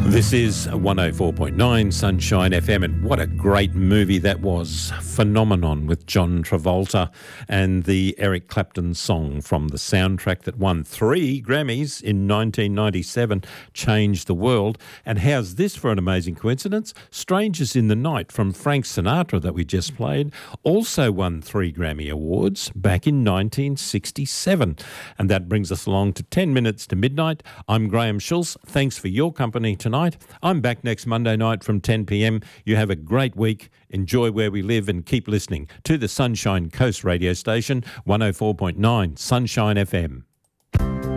This is 104.9 Sunshine FM, and what a great movie that was. Phenomenon with John Travolta and the Eric Clapton song from the soundtrack that won 3 Grammys in 1997, Changed the World. And how's this for an amazing coincidence? Strangers in the Night from Frank Sinatra that we just played also won 3 Grammy Awards back in 1967. And that brings us along to 10 minutes to midnight. I'm Graham Schulz. Thanks for your company tonight. I'm back next Monday night from 10 p.m. You have a great week. Enjoy where we live and keep listening to the Sunshine Coast radio station, 104.9 Sunshine FM.